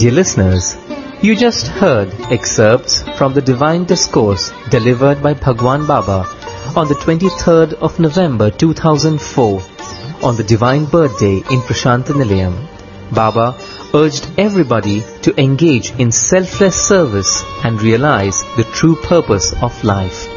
Dear listeners, you just heard excerpts from the Divine Discourse delivered by Bhagwan Baba on the 23rd of November 2004 on the Divine Birthday in Prashanta Nilayam. Baba urged everybody to engage in selfless service and realize the true purpose of life.